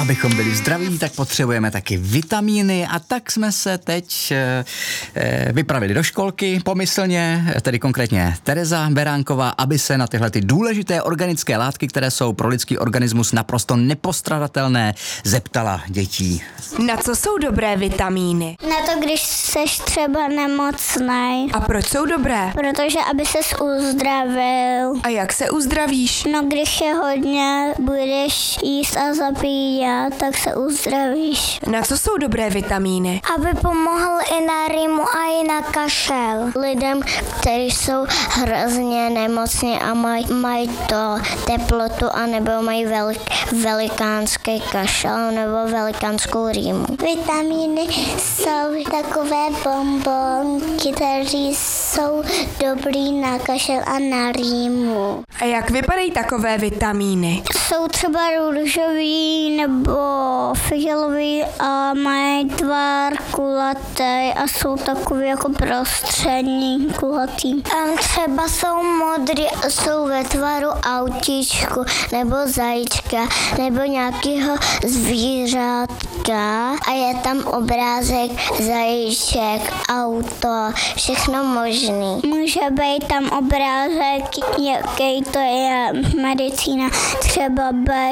Abychom byli zdraví, tak potřebujeme taky vitamíny a tak jsme se teď vypravili do školky pomyslně, tedy konkrétně Tereza Beránková, aby se na tyhle ty důležité organické látky, které jsou pro lidský organismus naprosto nepostradatelné, zeptala dětí. Na co jsou dobré vitamíny? Na to, když seš třeba nemocnej. A proč jsou dobré? Protože aby ses uzdravil. A jak se uzdravíš? No, když je hodně budeš jíst a zabíjat, tak se uzdravíš. Na co jsou dobré vitamíny? Aby pomohl i na rýmu a i na kašel. Lidem, kteří jsou hrozně nemocní a mají to teplotu a nebo mají velikánský kašel nebo velikánskou rýmu. Vitamíny jsou takové bonbonky, které jsou dobrý na kašel a na rýmu. A jak vypadají takové vitamíny? Jsou třeba růžový nebo fialový a mají tvar kulatý a jsou takový jako prostřední kulatý. Třeba jsou modrý, jsou ve tvaru autíčku nebo zajíčka nebo nějakého zvířátka a je tam obrázek zajíček, auto, všechno možný. Může být tam obrázek, jaký to je medicína, třeba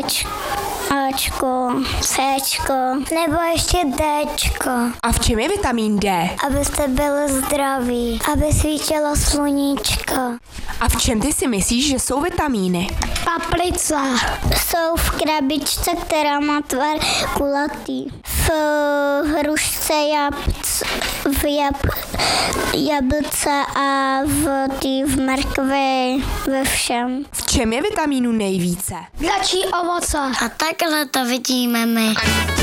Ačko, Cčko, nebo ještě Dčko. A v čem je vitamin D? Abyste byli zdraví, aby svítilo sluníčko. A v čem ty si myslíš, že jsou vitamíny? Paprice. Jsou v krabičce, která má tvar kulatý. V hrušce, jablce a v mrkvi, ve všem. V čem je vitamínu nejvíce? Dračí ovoce. A takhle to vidíme my.